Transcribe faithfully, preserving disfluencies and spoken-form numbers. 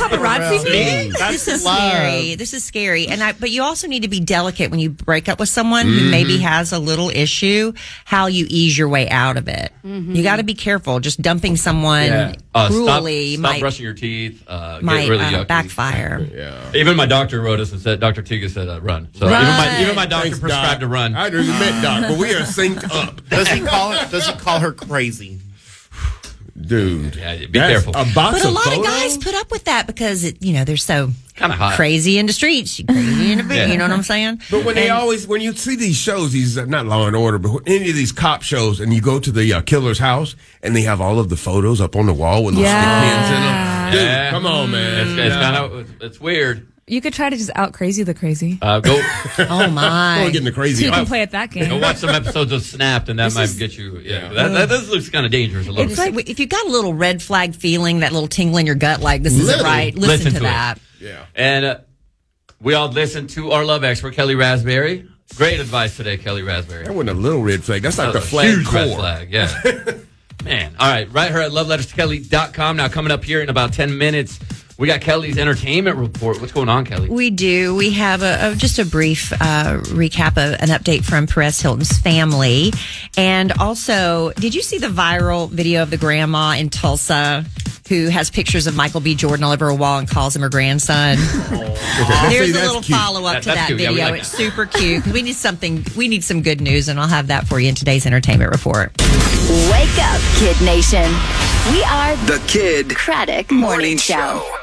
paparazzi me? This is scary. This is scary. And I, but you also need to be delicate when you break up with someone mm-hmm. who maybe has a little issue, how you ease your way out of it. Mm-hmm. You got to be careful. Just dumping someone yeah. uh, cruelly stop, might stop brushing your teeth. Uh, might get really uh, yucky. backfire. Yeah. Even my doctor wrote us and said, Doctor Tiga said, uh, run. So run. even my even my doctor Thanks, prescribed Doc. to run. I just met Doc, but we are synced up. Does he call her? Does he call her crazy? Dude, yeah, be careful. A box but a of lot photos? of guys put up with that because it, you know, they're so kind of hot, crazy in the streets, crazy in the yeah. you know what I'm saying? But when and, they always, when you see these shows, these uh, not Law and Order, but any of these cop shows, and you go to the uh, killer's house, and they have all of the photos up on the wall with little yeah. stick pins in them. Dude, yeah. come on, man. It's, it's kind of it's weird. You could try to just out crazy the crazy. Uh, go. Oh my! Go getting the crazy. So you off. can play at that game. Go watch some episodes of Snapped, and that this might is, get you. Yeah, that, that this looks kind of dangerous a little it's bit. Like, if you got a little red flag feeling, that little tingle in your gut, like this isn't right, listen, listen to, to that. It. Yeah, and uh, we all listened to our love expert Kelly Raspberry. Great advice today, Kelly Raspberry. That wasn't a little red flag. That's like that the flag huge core. red flag. Yeah, man. All right, write her at love letters to kelly dot com. Now coming up here in about ten minutes. We got Kelly's entertainment report. What's going on, Kelly? We do. We have a, a just a brief uh, recap of an update from Perez Hilton's family. And also, did you see the viral video of the grandma in Tulsa who has pictures of Michael B. Jordan all over a wall and calls him her grandson? Oh. There's See, a little cute. follow-up that, to that cute. video. Yeah, like it's that. super cute. 'Cause we need something. We need some good news, and I'll have that for you in today's entertainment report. Wake up, Kid Nation. We are the Kid Craddock Morning Morning Show. Show.